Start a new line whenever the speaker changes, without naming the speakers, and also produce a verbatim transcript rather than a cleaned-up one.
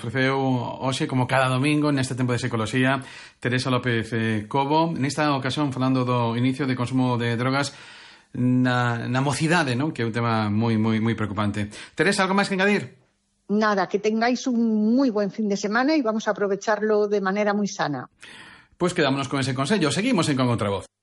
recebeu hoxe, como cada domingo, neste tempo de Psicoloxía, Teresa López eh, Cobo, nesta ocasión falando do inicio de consumo de drogas na, na mocidade, non? Que é un tema moi, moi, moi preocupante. Teresa, algo máis que engadir?
Nada, que tengáis un muy buen fin de semana y vamos a aprovecharlo de manera muy sana.
Pues quedámonos con ese consejo. Seguimos en Con Contravoz.